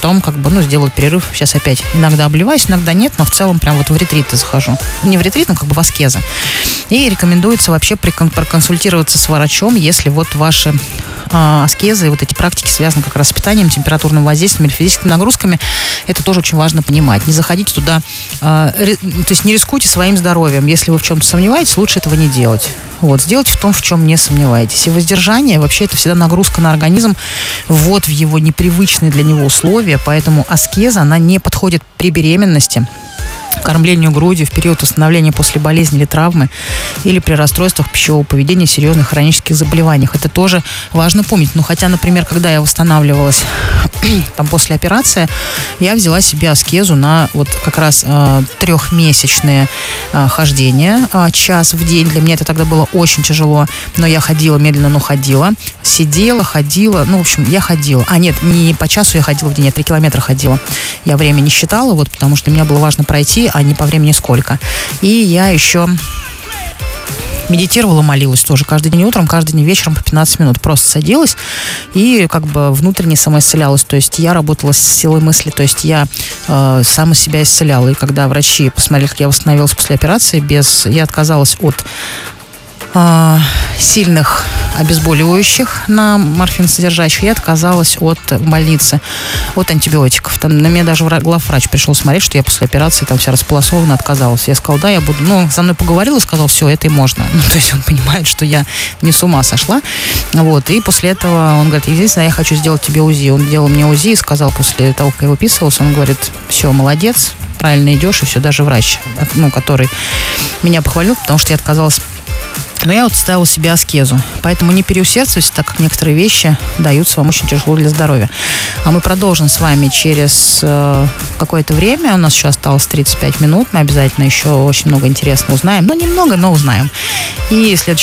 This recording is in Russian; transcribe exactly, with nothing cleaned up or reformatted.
потом как бы, ну, сделаю перерыв. Сейчас опять иногда обливаюсь, иногда нет, но в целом прям вот в ретриты захожу. Не в ретрит, но как бы в аскезы. И рекомендуется вообще проконсультироваться с врачом, если вот ваши э, аскезы, вот эти практики связаны как раз с питанием, температурным воздействием или физическими нагрузками. Это тоже очень важно понимать. Не заходите туда, э, ри, то есть не рискуйте своим здоровьем. Если вы в чем-то сомневаетесь, лучше этого не делать. Вот, сделайте в том, в чем не сомневаетесь. И воздержание, вообще, это всегда нагрузка на организм, вот в его непривычные для него условия, поэтому аскеза, она не подходит при беременности, кормлению грудью в период восстановления после болезни или травмы, или при расстройствах пищевого поведения, серьезных хронических заболеваниях. Это тоже важно помнить. Ну, хотя, например, когда я восстанавливалась там, после операции, я взяла себе аскезу на вот как раз э, трехмесячное э, хождение, э, час в день. Для меня это тогда было очень тяжело, но я ходила медленно, но ходила. Сидела, ходила, ну, в общем, я ходила. А, нет, не по часу я ходила в день, я три километра ходила. Я время не считала, вот, потому что мне было важно пройти, а не по времени сколько. И я еще медитировала, молилась тоже каждый день утром, каждый день вечером по пятнадцать минут. Просто садилась и как бы внутренне самоисцелялась. То есть я работала с силой мысли, то есть я э, сама себя исцеляла. И когда врачи посмотрели, как я восстановилась после операции, без, я отказалась от э, сильных обезболивающих на морфин содержащих, я отказалась от больницы, от антибиотиков. Там на меня даже главврач пришел смотреть, что я после операции там вся располосована, отказалась. Я сказала, да, я буду. Ну, со мной поговорил и сказал, все, это и можно. Ну, то есть он понимает, что я не с ума сошла. Вот. И после этого он говорит, единственное, я хочу сделать тебе УЗИ. Он делал мне УЗИ и сказал после того, как я выписывалась, он говорит, все, молодец, правильно идешь, и все, даже врач, ну, который меня похвалил, потому что я отказалась. Но я вот ставила себе аскезу. Поэтому не переусердствуйте, так как некоторые вещи даются вам очень тяжело для здоровья. А мы продолжим с вами через э, какое-то время. У нас еще осталось тридцать пять минут. Мы обязательно еще очень много интересного узнаем. Ну, немного, но узнаем. И следующий